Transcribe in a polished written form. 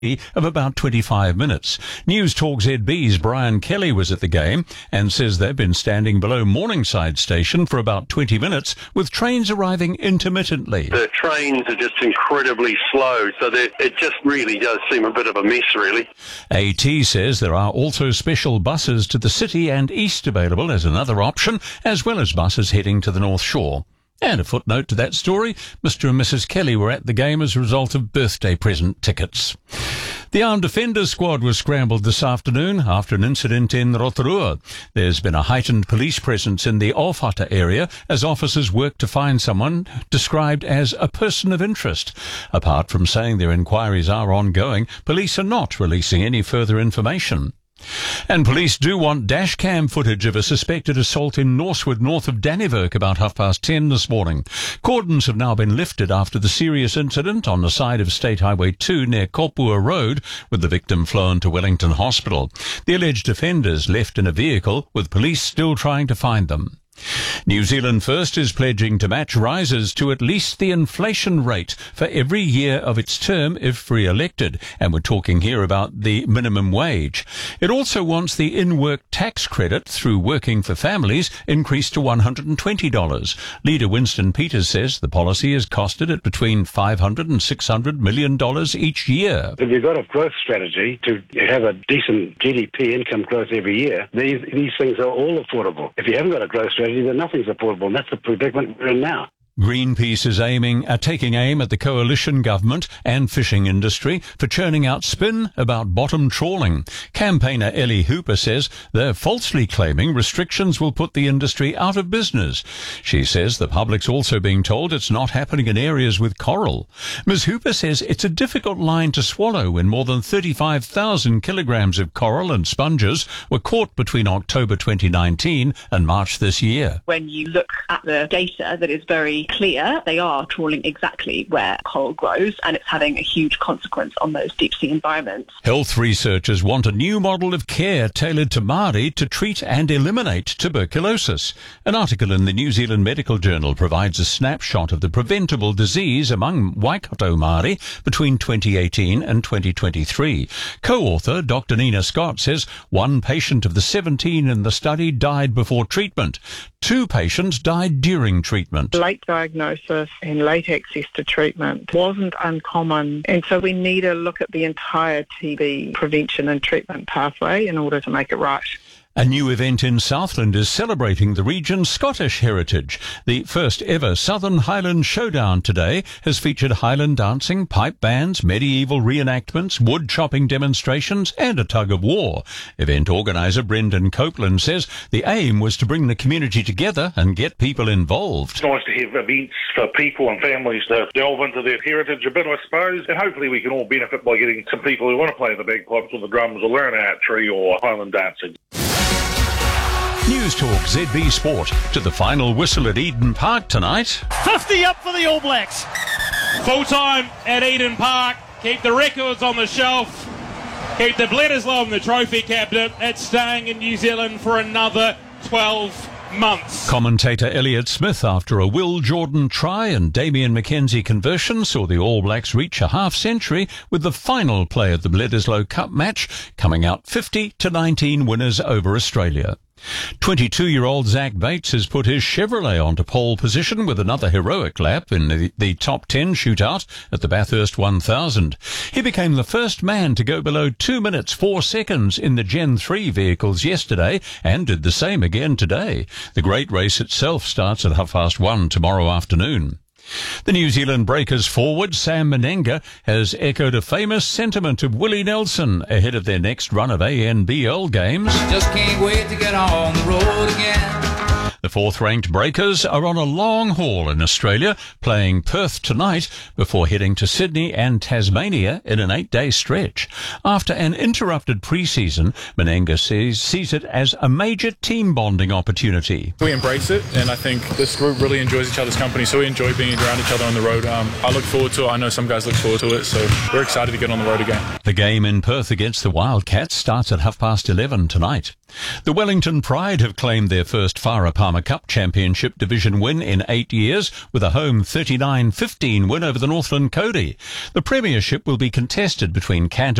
of about 25 minutes. News Talk ZB's Brian Kelly was at the game and says they've been standing below Morningside Station for about 20 minutes with trains arriving intermittently. The trains are just incredibly slow, so it just really does seem a bit of a mess, really. AT says there are also special buses to the city and east available as another option, as well as buses heading to the North Shore. And a footnote to that story, Mr. and Mrs. Kelly were at the game as a result of birthday present tickets. The Armed Offenders Squad was scrambled this afternoon after an incident in Rotorua. There's been a heightened police presence in the Ōwhata area as officers work to find someone described as a person of interest. Apart from saying their inquiries are ongoing, police are not releasing any further information. And police do want dashcam footage of a suspected assault in Norsewood, north of Dannevirke, about 10:30 this morning. Cordons have now been lifted after the serious incident on the side of State Highway 2 near Kopua Road, with the victim flown to Wellington Hospital. The alleged offenders left in a vehicle, with police still trying to find them. New Zealand First is pledging to match rises to at least the inflation rate for every year of its term if re-elected, and we're talking here about the minimum wage. It also wants the in-work tax credit through Working for Families increased to $120. Leader Winston Peters says the policy has costed it between $500 and $600 million each year. If you've got a growth strategy to have a decent GDP income growth every year, these things are all affordable. If you haven't got a growth strategy, then nothing's affordable, and that's the predicament we're in now. Greenpeace is taking aim at the coalition government and fishing industry for churning out spin about bottom trawling. Campaigner Ellie Hooper says they're falsely claiming restrictions will put the industry out of business. She says the public's also being told it's not happening in areas with coral. Ms. Hooper says it's a difficult line to swallow when more than 35,000 kilograms of coral and sponges were caught between October 2019 and March this year. When you look at the data that is very clear, they are trawling exactly where coral grows, and it's having a huge consequence on those deep sea environments. Health researchers want a new model of care tailored to Māori to treat and eliminate tuberculosis. An article in the New Zealand Medical Journal provides a snapshot of the preventable disease among Waikato Māori between 2018 and 2023. Co-author Dr. Nina Scott says one patient of the 17 in the study died before treatment. 2 patients died during treatment. Late diagnosis and late access to treatment wasn't uncommon, and so we need to look at the entire TB prevention and treatment pathway in order to make it right. A new event in Southland is celebrating the region's Scottish heritage. The first ever Southern Highland Showdown today has featured Highland dancing, pipe bands, medieval reenactments, wood chopping demonstrations and a tug of war. Event organiser Brendan Copeland says the aim was to bring the community together and get people involved. It's nice to have events for people and families to delve into their heritage a bit, I suppose, and hopefully we can all benefit by getting some people who want to play the bagpipes or the drums or learn archery or Highland dancing. News Talk ZB Sport to the final whistle at Eden Park tonight. 50 up for the All Blacks. Full time at Eden Park. Keep the records on the shelf. Keep the Bledisloe and the trophy cabinet. It's staying in New Zealand for another 12 months. Commentator Elliot Smith, after a Will Jordan try and Damien McKenzie conversion, saw the All Blacks reach a half-century with the final play of the Bledisloe Cup match coming out 50-19 winners over Australia. 22-year-old Zach Bates has put his Chevrolet onto pole position with another heroic lap in the top 10 shootout at the Bathurst 1000. He became the first man to go below 2 minutes 4 seconds in the Gen 3 vehicles yesterday and did the same again today. The great race itself starts at 1:30 tomorrow afternoon. The New Zealand Breakers forward Sam Menenga has echoed a famous sentiment of Willie Nelson ahead of their next run of ANBL games. Just can't wait to get on the road again. The 4th-ranked Breakers are on a long haul in Australia, playing Perth tonight before heading to Sydney and Tasmania in an 8-day stretch. After an interrupted pre-season, Menenga sees it as a major team bonding opportunity. We embrace it, and I think this group really enjoys each other's company, so we enjoy being around each other on the road. I look forward to it. I know some guys look forward to it, so we're excited to get on the road again. The game in Perth against the Wildcats starts at 11:30 tonight. The Wellington Pride have claimed their first Whara Pa Farmer Cup Championship division win in 8 years with a home 39-15 win over the Northland Cody. The premiership will be contested between Canterbury